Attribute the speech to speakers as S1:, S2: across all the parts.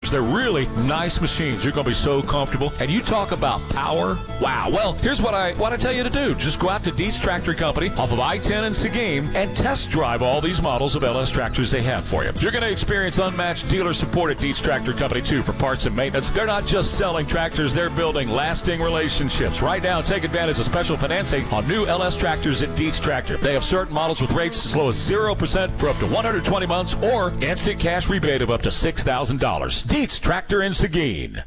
S1: They're really nice machines. You're going to be so comfortable. And you talk about power. Wow. Well, here's what I tell you to do. Just go out to Dietz Tractor Company off of I-10 and Seguin and test drive all these models of LS tractors they have for you. You're going to experience unmatched dealer support at Dietz Tractor Company, too, for parts and maintenance. They're not just selling tractors. They're building lasting relationships. Right now, take advantage of special financing on new LS tractors at Dietz Tractor. They have certain models with rates as low as 0% for up to 120 months or instant cash rebate of up to $6,000. Dietz Tractor in Seguin.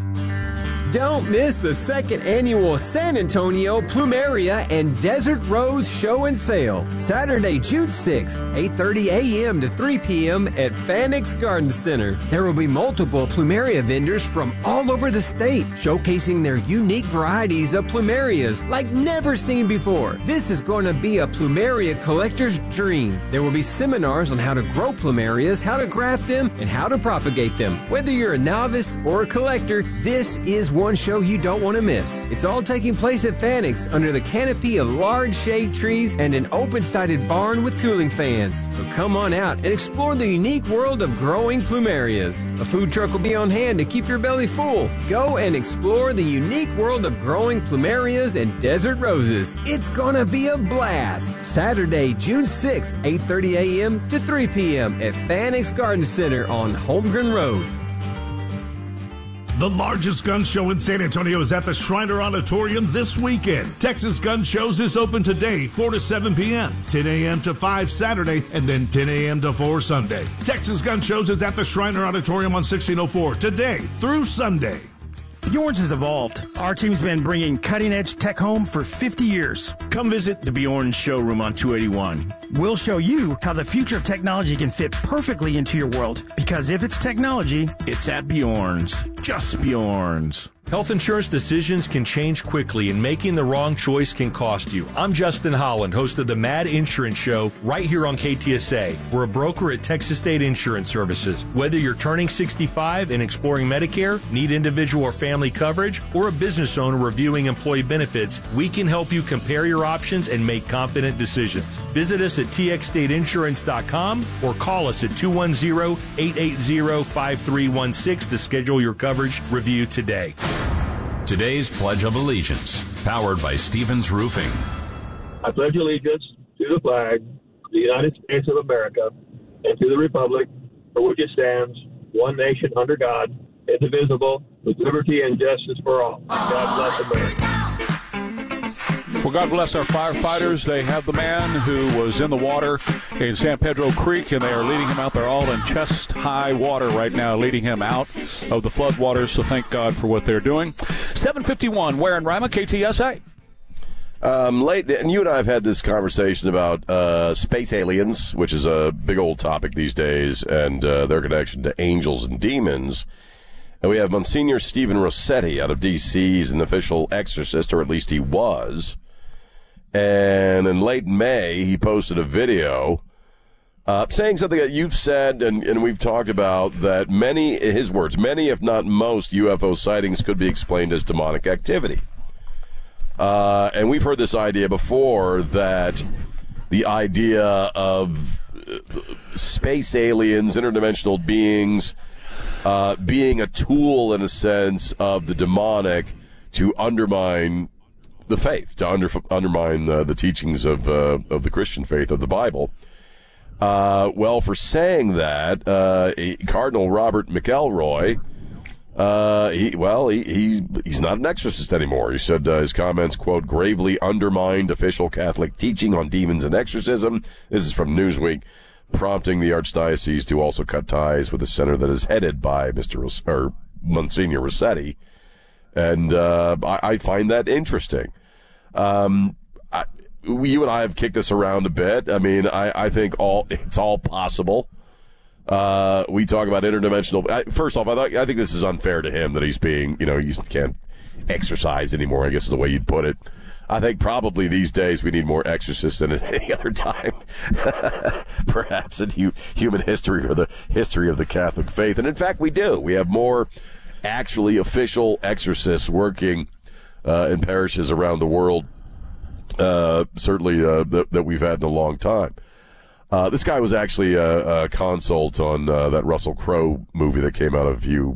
S2: Don't miss the second annual San Antonio Plumeria and Desert Rose Show and Sale. Saturday, June 6th, 8:30 a.m. to 3 p.m. at Fanix Garden Center. There will be multiple Plumeria vendors from all over the state, showcasing their unique varieties of plumerias like never seen before. This is going to be a Plumeria collector's dream. There will be seminars on how to grow plumerias, how to graft them, and how to propagate them. Whether you're a novice or a collector, this is one show you don't want to miss. It's all taking place at Fanix under the canopy of large shade trees and an open-sided barn with cooling fans. So come on out and explore the unique world of growing plumerias. A food truck will be on hand to keep your belly full. Go and explore the unique world of growing plumerias and desert roses. It's gonna be a blast. Saturday, June 6th, 8:30 a.m. to 3 p.m. at Fanix Garden Center on Holmgren Road.
S3: The largest gun show in San Antonio is at the Shriner Auditorium this weekend. Texas Gun Shows is open today, 4 to 7 p.m., 10 a.m. to 5 Saturday, and then 10 a.m. to 4 Sunday. Texas Gun Shows is at the Shriner Auditorium on 1604 today through Sunday.
S4: Bjorn's has evolved. Our team's been bringing cutting-edge tech home for 50 years.
S5: Come visit the Bjorn's showroom on 281.
S4: We'll show you how the future of technology can fit perfectly into your world. Because if it's technology,
S5: it's at Bjorn's. Just Bjorn's.
S6: Health insurance decisions can change quickly, and making the wrong choice can cost you. I'm Justin Holland, host of the Mad Insurance Show, right here on KTSA. We're a broker at Texas State Insurance Services. Whether you're turning 65 and exploring Medicare, need individual or family coverage, or a business owner reviewing employee benefits, we can help you compare your options and make confident decisions. Visit us at txstateinsurance.com or call us at 210-880-5316 to schedule your coverage review today.
S7: Today's Pledge of Allegiance, powered by Stevens Roofing.
S8: I pledge allegiance to the flag of the United States of America and to the republic for which it stands, one nation under God, indivisible, with liberty and justice for all. God bless America.
S9: Well, God bless our firefighters. They have the man who was in the water in San Pedro Creek, and they are leading him out. They're all in chest-high water right now, leading him out of the floodwaters, so thank God for what they're doing. 7:51, Ware and Rima, KTSA.
S10: Late, and you and I have had this conversation about space aliens, which is a big old topic these days, and their connection to angels and demons. And we have Monsignor Stephen Rossetti out of D.C. He's an official exorcist, or at least he was. And in late May, he posted a video saying something that you've said and we've talked about, that many, his words, many if not most UFO sightings could be explained as demonic activity. And we've heard this idea before, that the idea of space aliens, interdimensional beings, being a tool, in a sense, of the demonic to undermine the faith, to undermine the teachings of the Christian faith, of the Bible. Well, for saying that, Cardinal Robert McElroy, he's not an exorcist anymore. He said his comments, quote, gravely undermined official Catholic teaching on demons and exorcism. This is from Newsweek, prompting the Archdiocese to also cut ties with a center that is headed by Monsignor Rossetti. And I find that interesting. You and I have kicked this around a bit. I mean, I think it's all possible. We talk about interdimensional. First off, I think this is unfair to him that he's being, he can't exercise anymore, I guess is the way you'd put it. I think probably these days we need more exorcists than at any other time, perhaps in human history, or the history of the Catholic faith. And in fact, we do. We have more actually official exorcists working in parishes around the world, certainly that we've had in a long time. This guy was actually a consult on that Russell Crowe movie that came out a few